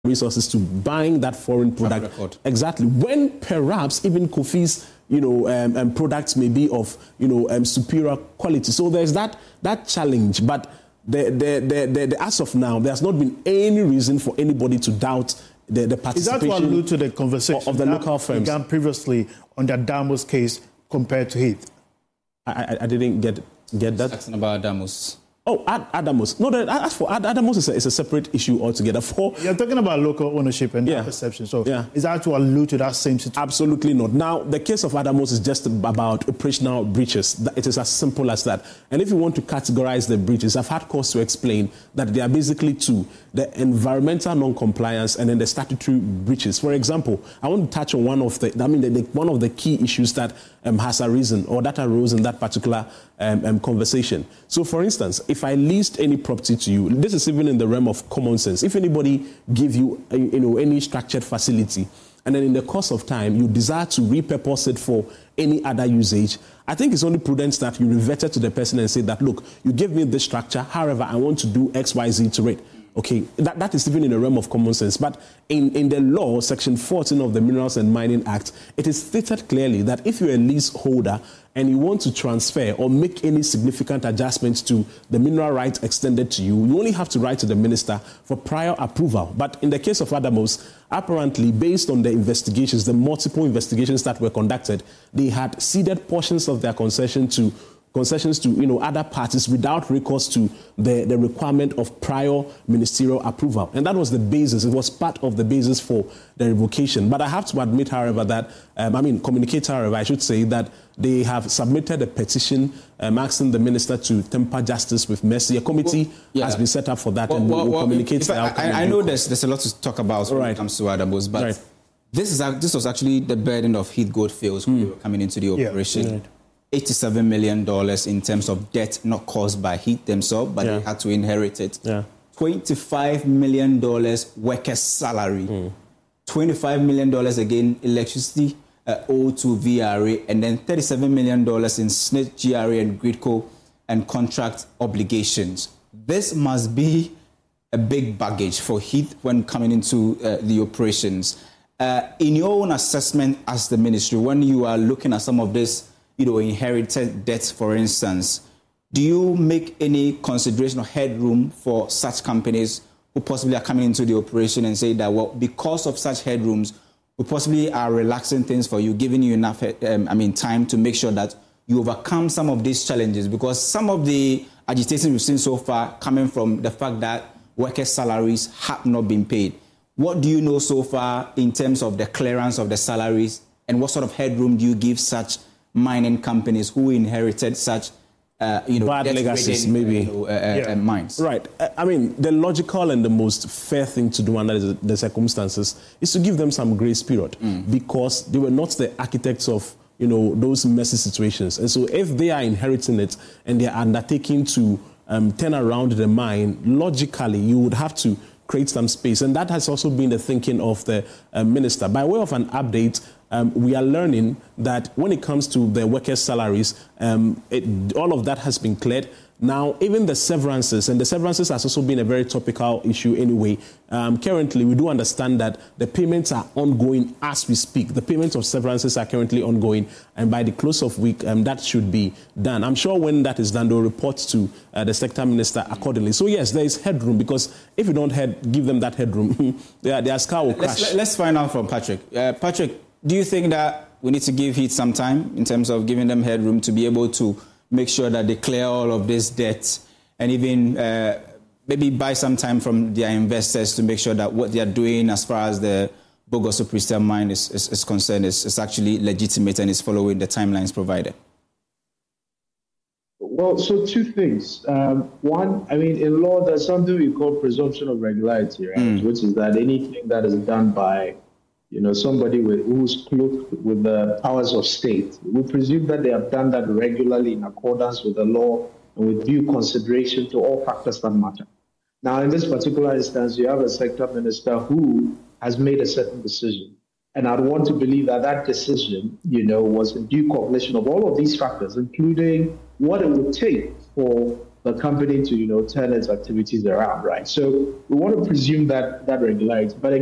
resources to buying that foreign product. Exactly. When perhaps even Kofi's products may be of superior quality. So there's that challenge. But as of now, there's not been any reason for anybody to doubt the participation. Is that what allude to the conversation of the local firms began previously on the Adamos case compared to Heath? I didn't get that. Asking about Adamos. Oh, Adamos. No, as for Adamos, is a separate issue altogether. You're talking about local ownership and perception. So is that to allude to that same situation? Absolutely not. Now, the case of Adamos is just about operational breaches. It is as simple as that. And if you want to categorize the breaches, I've had cause to explain that there are basically two: the environmental non-compliance and then the statutory breaches. For example, I want to touch on one of the key issues that has arisen or that arose in that particular conversation. So, for instance, if I leased any property to you, this is even in the realm of common sense. If anybody give you, any structured facility, and then in the course of time you desire to repurpose it for any other usage, I think it's only prudent that you revert it to the person and say that, look, you gave me this structure, however, I want to do X, Y, Z to it. Okay, that is even in the realm of common sense. But in the law, Section 14 of the Minerals and Mining Act, it is stated clearly that if you're a leaseholder and you want to transfer or make any significant adjustments to the mineral rights extended to you, you only have to write to the minister for prior approval. But in the case of Adamos, apparently, based on the investigations, the multiple investigations that were conducted, they had ceded portions of their concessions to other parties without recourse to the requirement of prior ministerial approval. And that was the basis. It was part of the basis for the revocation. But I have to admit, however, that, I should say that they have submitted a petition asking the minister to temper justice with mercy. A committee has been set up for that, and we'll communicate the outcome. I know there's a lot to talk about when it comes to Adamos, but this was actually the burden of Heath Goldfields who were coming into the operation. $87 million in terms of debt not caused by Heath themselves, but they had to inherit it. $25 million workers' salary. $25 million again electricity owed to VRA, and then $37 million in SNIT, GRA, and Gridco and contract obligations. This must be a big baggage for Heath when coming into the operations. In your own assessment as the ministry, when you are looking at some of this, inherited debts, for instance, do you make any consideration or headroom for such companies who possibly are coming into the operation and say that, well, because of such headrooms, we possibly are relaxing things for you, giving you enough time to make sure that you overcome some of these challenges? Because some of the agitation we've seen so far coming from the fact that workers' salaries have not been paid. What do you know so far in terms of the clearance of the salaries, and what sort of headroom do you give such mining companies who inherited such, bad legacies, mines? Right. The logical and the most fair thing to do under the circumstances is to give them some grace period, because they were not the architects of those messy situations. And so if they are inheriting it and they are undertaking to turn around the mine, logically you would have to create some space. And that has also been the thinking of the minister. By way of an update, we are learning that when it comes to the workers' salaries, all of that has been cleared. Now, even the severances, and the severances has also been a very topical issue anyway. Currently, we do understand that the payments are ongoing as we speak. The payments of severances are currently ongoing, and by the close of week, that should be done. I'm sure when that is done, they'll report to the sector minister accordingly. So yes, there is headroom, because if you don't give them that headroom, their scar will crash. Let's find out from Patrick. Patrick, do you think that we need to give Heath some time in terms of giving them headroom to be able to make sure that they clear all of this debt, and even maybe buy some time from their investors to make sure that what they are doing as far as the Bogoso Prestea mine is concerned is actually legitimate and is following the timelines provided? Well, so two things. One, in law, there's something we call presumption of regularity, right? Which is that anything that is done by somebody who's clothed with the powers of state, we presume that they have done that regularly in accordance with the law and with due consideration to all factors that matter. Now, in this particular instance, you have a sector minister who has made a certain decision. And I'd want to believe that that decision, was in due cognition of all of these factors, including what it would take for the company to, turn its activities around, right? So we want to presume that regularity. But